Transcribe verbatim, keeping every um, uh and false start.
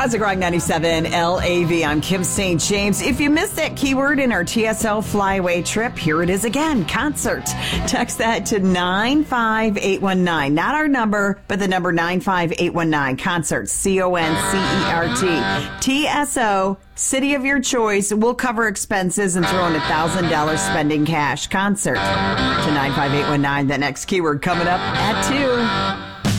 Classic Rock ninety-seven L A V. I'm Kim Saint James. If you missed that keyword in our T S L flyaway trip, here it is again, concert. Text that to nine five eight one nine. Not our number, but the number nine five eight one nine. Concert, C O N C E R T. T S O, city of your choice. We'll cover expenses and throw in one thousand dollars spending cash. Concert to nine five eight one nine. The next keyword coming up at two.